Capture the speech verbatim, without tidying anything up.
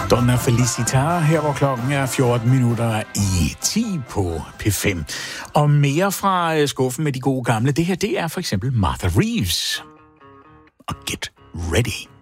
Donna Felicitar, her hvor klokken er fjorten minutter i ti på P fem. Og mere fra skuffen med de gode gamle. Det her, det er for eksempel Martha Reeves. Og Get Ready.